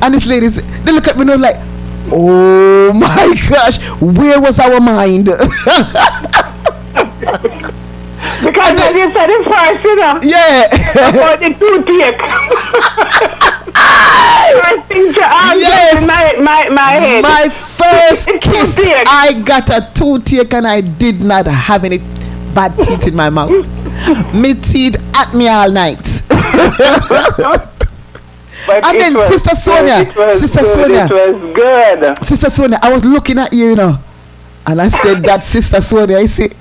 And this lady, they look at me and like, oh my gosh, where was our mind? Because then you said it first, you know. Yeah. About the toothache. First thing to Yes. in my head. My first kiss, Toothache. I got a toothache and I did not have any bad teeth in my mouth. Me teeth at me all night. But And then Sister Sonia, Sister Sonia, It was good. Sister Sonia, I was looking at you, you know, and I said, "That's Sister Sonia." I see.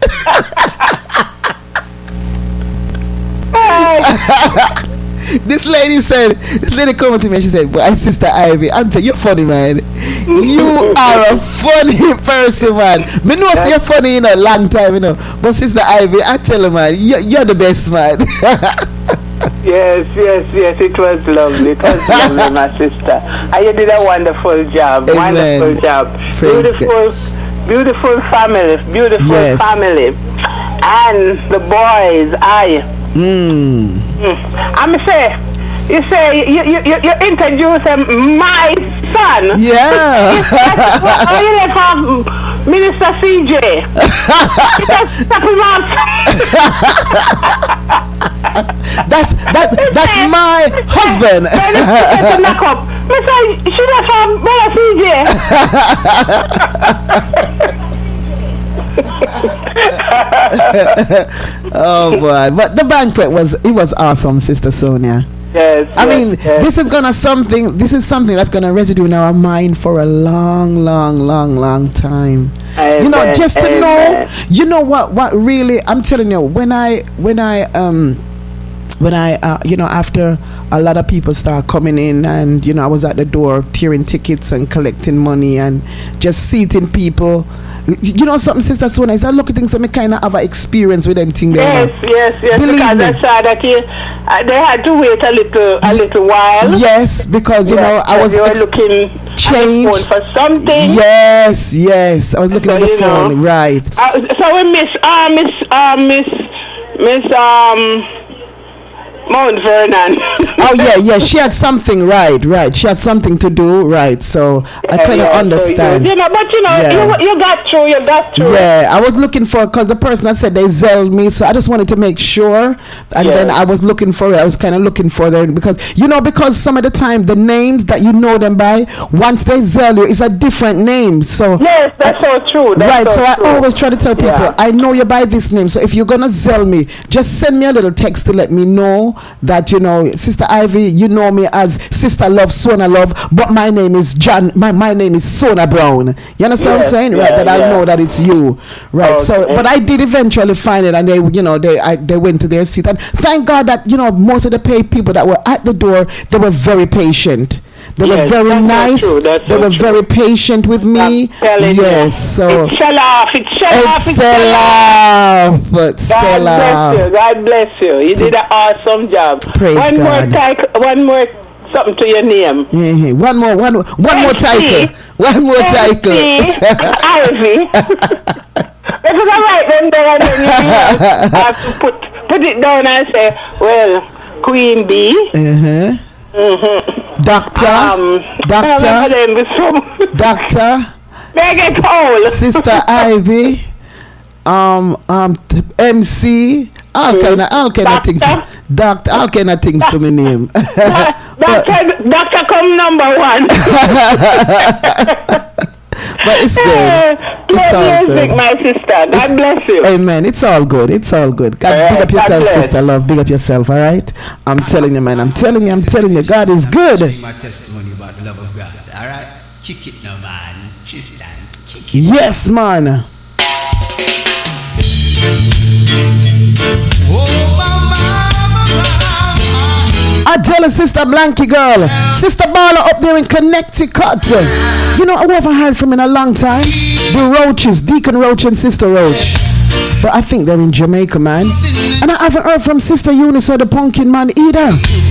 This lady come to me and she said, "Boy, Sister Ivy, I'm telling you, you're funny, man. You are a funny person, man. Me know you're funny in a long time, you know. But Sister Ivy, I tell you, man, you're the best, man." Yes, it was lovely. It was lovely, my sister. And you did a wonderful job. Amen. Wonderful job. Praise Beautiful family. Yes. Family. And the boys, I'm say, you introduce my son. Yeah. You left off Minister CJ. Just stop him up. That's my husband. She left off CJ. Oh boy, but the banquet was awesome, Sister Sonia. Yes. I mean, this is something that's gonna residue in our mind for a long time. Amen, you know, just to amen. know, you know what really, I'm telling you, when I you know, after a lot of people start coming in, and you know, I was at the door tearing tickets and collecting money and just seating people. You know something, Sister Sonia, is that look at things that me kind of have an experience with anything there. Yes. Believe because me. I saw that they had to wait a little while. Yes, because you know I was looking change at the phone for something. Yes, I was looking So, at the you know, phone, right? So we miss Mount Vernon. Oh yeah, she had something, right. She had something to do, right? So I kind of understand. So, but you got through. Yeah, I was looking for, because the person that said they zelled me, so I just wanted to make sure. And then I was looking for it. I was kind of looking for them because some of the time the names that you know them by, once they zell you, it's a different name. So yes, that's so true. That's so true. I always try to tell people, Yeah. I know you by this name, so if you're gonna zell me, just send me a little text to let me know that, you know, Sister Ivy, you know me as Sister Love, Sona Love, but my name is John. My name is Sona Brown. You understand what I'm saying? Right, that I'll know that it's you. Right. Okay. So, but I did eventually find it, and they, you know, they went to their seat, and thank God that, you know, most of the people that were at the door, they were very patient. They were very nice. They were very patient with me. Yes, so it sell off. But sell off. God bless you. You did an awesome job. Praise God. One more something to your name. Mm-hmm. One more title. One more title. Ivy. Because I write them there, and then you have to put it down and say, well, Queen B. Doctor. May I get old? Sister Ivy. MC. All kind of things. Doctor. All kind of things to my name. Doctor come number one. But it's good. It's all music, good. my sister. God bless you. Amen. It's all good. God, big up yourself, Sister Love. Big up yourself, all right? I'm telling you, man. I'm telling you. God is good. My testimony about the love of God. All right? Kick it now, man. Just kick it. Yes, man. I tell her, Sister Blanky girl, Sister Bala up there in Connecticut. You know, I haven't heard from in a long time. The Roaches, Deacon Roach and Sister Roach. But I think they're in Jamaica, man. And I haven't heard from Sister Eunice or the Pumpkin Man either.